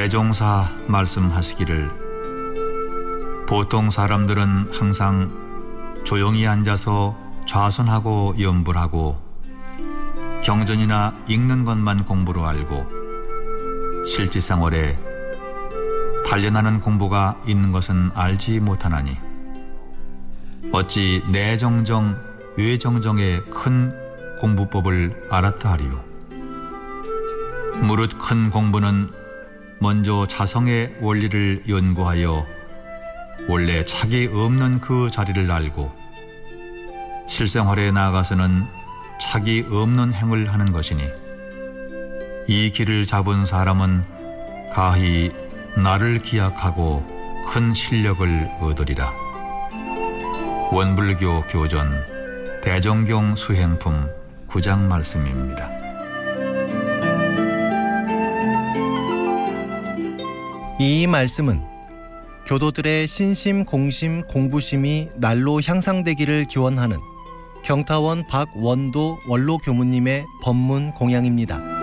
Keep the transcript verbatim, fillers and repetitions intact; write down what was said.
대종사 말씀하시기를 보통 사람들은 항상 조용히 앉아서 좌선하고 염불하고 경전이나 읽는 것만 공부로 알고 실지생활에 단련하는 공부가 있는 것은 알지 못하나니 어찌 내정정 외정정의 큰 공부법을 알았다 하리요. 무릇 큰 공부는 먼저 자성의 원리를 연구하여 원래 착이 없는 그 자리를 알고 실생활에 나아가서는 착이 없는 행을 하는 것이니 이 길을 잡은 사람은 가히 나를 기약하고 큰 실력을 얻으리라. 원불교 교전 대정경 수행품 구 장 말씀입니다. 이 말씀은 교도들의 신심, 공심, 공부심이 날로 향상되기를 기원하는 경타원 박원도 원로 교무님의 법문 공양입니다.